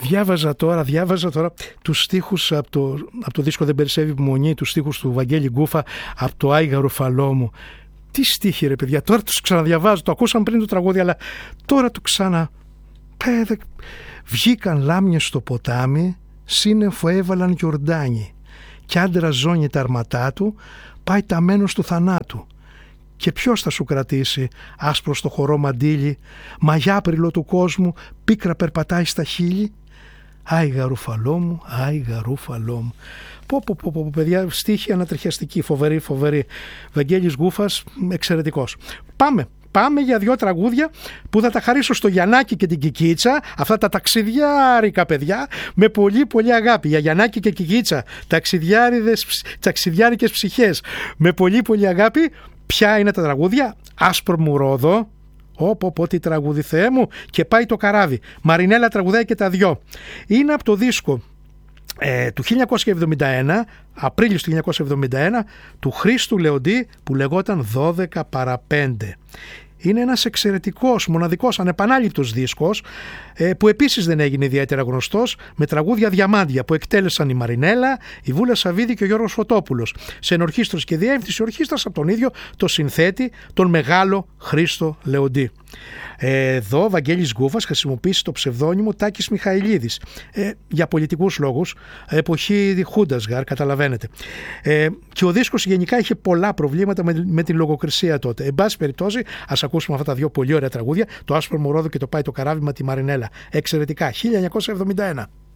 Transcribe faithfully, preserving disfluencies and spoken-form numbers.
Διάβαζα τώρα, διάβαζα τώρα τους στίχους από το, από το δίσκο «Δεν περισσεύει υπομονή», τους στίχους του Βαγγέλη Γκούφα από το «Άη Γαρουφαλό μου». Τι στίχοι ρε παιδιά, τώρα τους ξαναδιαβάζω, το ακούσαμε πριν το τραγούδι, αλλά τώρα το ξανα... Πέδε... Βγήκαν λάμιες στο ποτάμι, σύννεφο έβαλαν γιορτάνι, κι άντρα ζώνει τα αρματά του, πάει ταμένος του θανάτου. Και ποιος θα σου κρατήσει άσπρο στο χορό μαντίλι, μαγιάπριλο του κόσμου, πίκρα περπατάει στα χείλη. Άη Γαρουφαλό μου, άη Γαρουφαλό μου. Πω πω πω, πω παιδιά, στίχη ανατριχιαστική, φοβερή, φοβερή. Βαγγέλης Γκούφας, εξαιρετικός. Πάμε. Πάμε για δυο τραγούδια που θα τα χαρίσω στο Γιαννάκη και την Κικίτσα, αυτά τα ταξιδιάρικα παιδιά, με πολύ πολύ αγάπη. Για Γιαννάκη και Κικίτσα, ταξιδιάρικες ψυχές, με πολύ πολύ αγάπη. Ποια είναι τα τραγούδια? Άσπρο μου Ρόδο, Όπο πω τι τραγούδι Θεέ μου, και Πάει το καράβι. Μαρινέλα τραγουδάει και τα δυο. Είναι από το δίσκο ε, του χίλια εννιακόσια εβδομήντα ένα, Απρίλιος του χίλια εννιακόσια εβδομήντα ένα, του Χρήστου Λεοντή, που λεγόταν δώδεκα παρά πέντε. Είναι ένας εξαιρετικός, μοναδικός, ανεπανάληπτος δίσκος, ε, που επίσης δεν έγινε ιδιαίτερα γνωστός, με τραγούδια διαμάντια που εκτέλεσαν η Μαρινέλα, η Βούλα Σαββίδη και ο Γιώργος Φωτόπουλος, σε ενορχήστρωση και διεύθυνση ορχήστρας από τον ίδιο το συνθέτη, τον μεγάλο Χρήστο Λεοντή. Ε, εδώ ο Βαγγέλης Γκούφας χρησιμοποίησε το ψευδόνυμο Τάκης Μιχαηλίδης, ε, για πολιτικούς λόγους, εποχή Χούντασγαρ, καταλαβαίνετε. Ε, και ο δίσκος γενικά είχε πολλά προβλήματα με, με την λογοκρισία τότε. Εν πάση περιπτώσει, ας ακούσουμε αυτά τα δύο πολύ ωραία τραγούδια, το Άσπρο μου Ρόδο και το Πάει το καράβι με τη Μαρινέλα. Εξαιρετικά. χίλια εννιακόσια εβδομήντα ένα.